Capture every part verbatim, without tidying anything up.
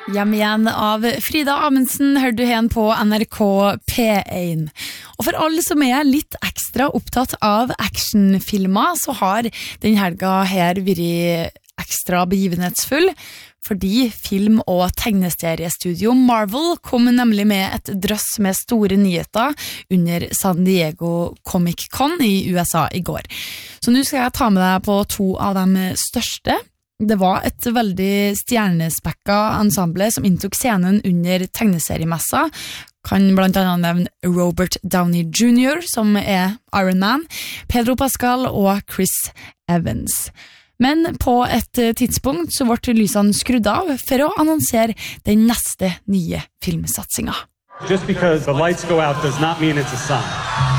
Hjem igjen av Frida Amundsen, hører du igjen på N R K P én. Og for alle som er litt ekstra opptatt av actionfilmer, så har den helga her vært ekstra begivenhetsfull, fordi film- og tegneseriestudio Marvel kom nemlig med et drøss med store nyheter under San Diego Comic Con i U S A i går. Så nå skal jeg ta med deg på to av de største. Det var et veldig stjernespekka ensemble som inntok scenen under tegneseriemessa. Kan blant annet nevne Robert Downey junior, som er Iron Man, Pedro Pascal og Chris Evans. Men på et tidspunkt så ble lysene skrudd av for å annonsere den neste nye filmsatsinga. Just because the lights go out does not mean it's a sun.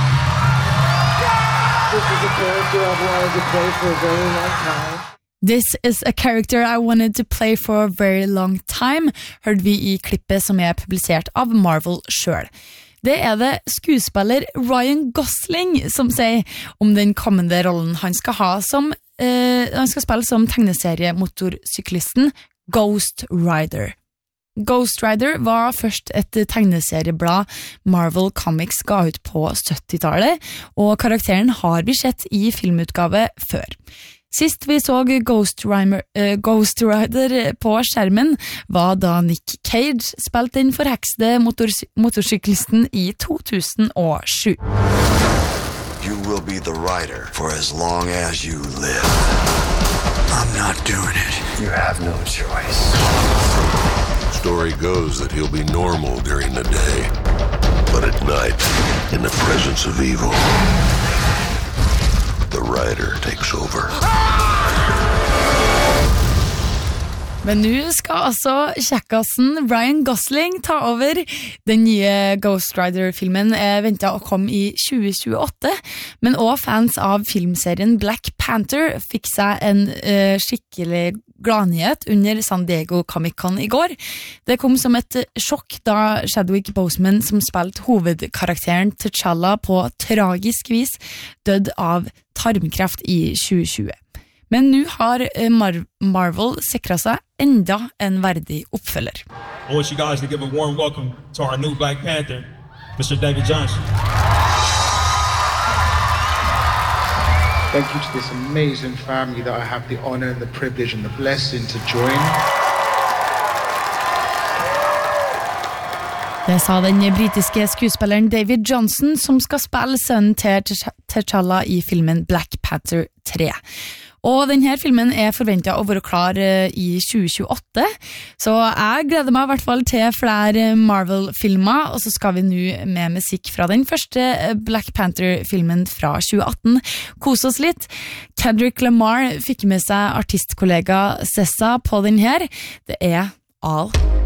This is a character I've wanted to play for a very long time. This is a character I wanted to play for a very long time, hørte vi i klippet som er publisert av Marvel selv. Det er det skuespiller Ryan Gosling som sier om den kommende rollen han skal ha som, eh, han skal spille som tegneseriemotorsyklisten Ghost Rider. Ghost Rider var først et tegneserieblad Marvel Comics ga ut på syttitallet, og karakteren har vi sett i filmutgave før. Sist vi så Ghost, Rimer, uh, Ghost Rider på skjermen var da Nick Cage spilte den forhekste motors motorsyklisten i to tusen og sju. You will be the rider for as long as you live. I'm not doing it. You have no choice. Story goes that he'll be normal during the day, but at night, in the presence of evil, the rider takes over. Men nå skal altså kjekkassen Ryan Gosling ta over. Den nye Ghost Rider-filmen er ventet å komme i tjue tjueåtte, men også fans av filmserien Black Panther fikk seg en uh, skikkelig gladnyhet under San Diego Comic Con i går. Det kom som et sjokk da Chadwick Boseman, som spilte hovedkarakteren T'Challa på tragisk vis, døde av tarmkreft i tjue tjue. Men nå har Mar Marvel sikret seg enda en verdig oppfølger. I want you guys to give a warm welcome to our new Black Panther, Mister David Johnson. Thank you to this amazing family that I have the honor and the privilege and the blessing to join. Det sa den britiske skuespilleren David Johnson, som skal spille sønnen til T'Challa i filmen Black Panther tre. Og denne filmen er forventet å være klar i tjue tjueåtte, så jeg gleder meg i hvert fall til flere Marvel-filmer, og så skal vi nå med musikk fra den første Black Panther-filmen fra tjue atten. Kos oss litt. Kendrick Lamar fikk med seg artistkollega Sessa på den her. Det er All